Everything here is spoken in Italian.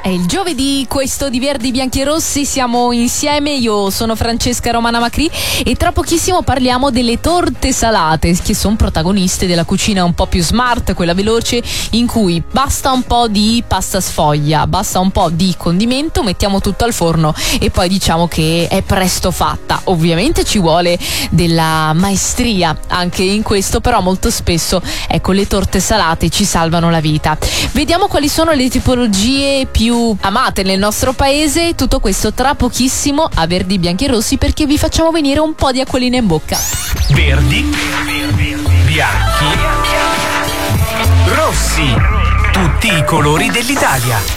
È il giovedì, questo di Verdi Bianchi e Rossi, siamo insieme, io sono Francesca Romana Macri e tra pochissimo parliamo delle torte salate che sono protagoniste della cucina un po' più smart, quella veloce in cui basta un po' di pasta sfoglia, basta un po' di condimento, mettiamo tutto al forno e poi diciamo che è presto fatta. Ovviamente ci vuole della maestria anche in questo, però molto spesso ecco le torte salate ci salvano la vita. Vediamo quali sono le tipologie più amate nel nostro paese, tutto questo tra pochissimo a Verdi Bianchi e Rossi, perché vi facciamo venire un po' di acquolina in bocca. Verdi, bianchi, rossi, tutti i colori dell'Italia.